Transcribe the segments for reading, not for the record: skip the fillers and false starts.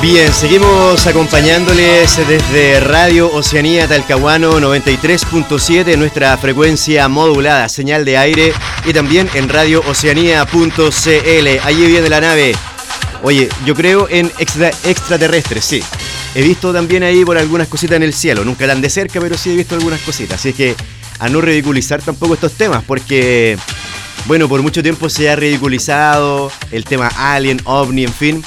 Bien, seguimos acompañándoles desde Radio Oceanía Talcahuano 93.7, nuestra frecuencia modulada, señal de aire, y también en radiooceanía.cl. Allí viene la nave. Oye, yo creo en extraterrestres, sí. He visto también ahí por algunas cositas en el cielo, nunca tan de cerca, pero sí he visto algunas cositas. Así es que a no ridiculizar tampoco estos temas, porque, bueno, por mucho tiempo se ha ridiculizado el tema alien, ovni, en fin.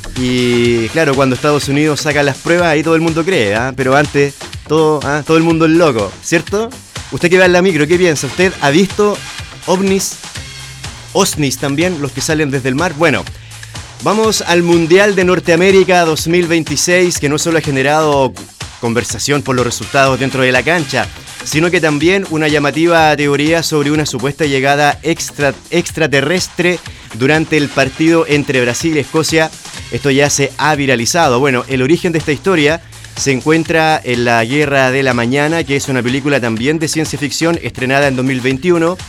Y claro, cuando Estados Unidos saca las pruebas, ahí todo el mundo cree, ¿eh? Pero antes todo el mundo es loco, ¿cierto? Usted que va en la micro, ¿qué piensa? ¿Usted ha visto ovnis, OSNIs también, los que salen desde el mar? Bueno, vamos al Mundial de Norteamérica 2026, que no solo ha generado conversación por los resultados dentro de la cancha, sino que también una llamativa teoría sobre una supuesta llegada extraterrestre durante el partido entre Brasil y Escocia. Esto ya se ha viralizado. Bueno, el origen de esta historia se encuentra en La Guerra de la Mañana, que es una película también de ciencia ficción estrenada en 2021.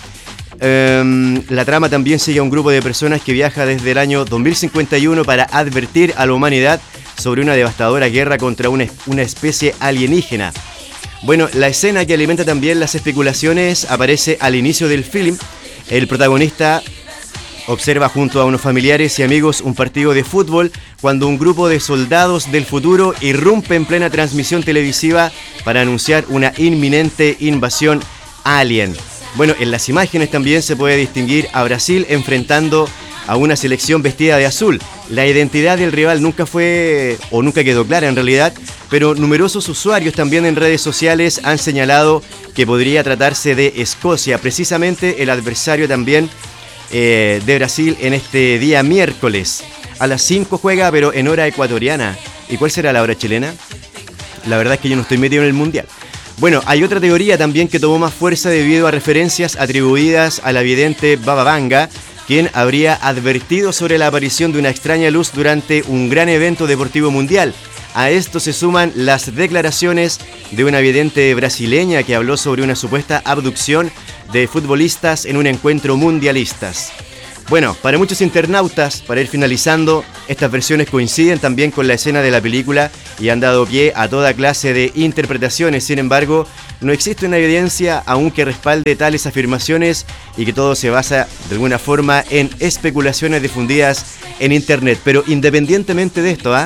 La trama también sigue a un grupo de personas que viaja desde el año 2051 para advertir a la humanidad sobre una devastadora guerra contra una especie alienígena. Bueno, la escena que alimenta también las especulaciones aparece al inicio del film. El protagonista observa junto a unos familiares y amigos un partido de fútbol cuando un grupo de soldados del futuro irrumpe en plena transmisión televisiva para anunciar una inminente invasión alien. Bueno, en las imágenes también se puede distinguir a Brasil enfrentando a una selección vestida de azul. La identidad del rival nunca quedó clara en realidad, pero numerosos usuarios también en redes sociales han señalado que podría tratarse de Escocia, precisamente el adversario también de Brasil en este día miércoles. A las 5 juega, pero en hora ecuatoriana. ¿Y cuál será la hora chilena? La verdad es que yo no estoy metido en el mundial. Bueno, hay otra teoría también que tomó más fuerza debido a referencias atribuidas a la vidente Baba Vanga, quien habría advertido sobre la aparición de una extraña luz durante un gran evento deportivo mundial. A esto se suman las declaraciones de una vidente brasileña que habló sobre una supuesta abducción de futbolistas en un encuentro mundialistas. Bueno, para muchos internautas, para ir finalizando, estas versiones coinciden también con la escena de la película y han dado pie a toda clase de interpretaciones. Sin embargo, no existe una evidencia aún que respalde tales afirmaciones y que todo se basa de alguna forma en especulaciones difundidas en internet. Pero independientemente de esto,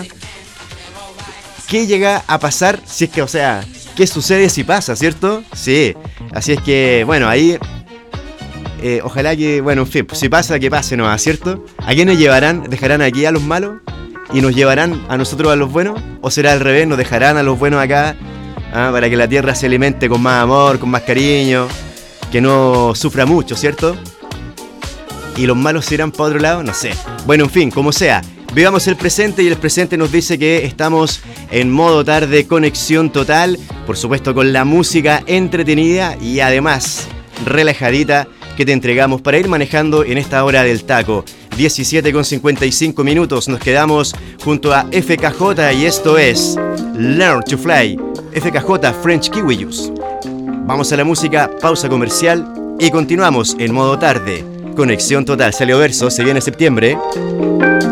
¿qué llega a pasar si es que, qué sucede si pasa, cierto? Sí, así es que, bueno, ahí ojalá que, bueno, en fin, si pasa, que pase nomás, ¿cierto? ¿A quiénes llevarán? ¿Dejarán aquí a los malos y nos llevarán a nosotros a los buenos? ¿O será al revés? ¿Nos dejarán a los buenos acá para que la tierra se alimente con más amor, con más cariño, que no sufra mucho, ¿cierto? ¿Y los malos se irán para otro lado? No sé. Bueno, en fin, como sea, vivamos el presente y el presente nos dice que estamos en modo tarde, conexión total, por supuesto con la música entretenida y además relajadita que te entregamos para ir manejando en esta hora del taco. 17:55 minutos, nos quedamos junto a FKJ y esto es Learn to Fly, FKJ French Kiwi Juice. Vamos a la música, pausa comercial y continuamos en modo tarde. Conexión total, salió verso, se viene septiembre.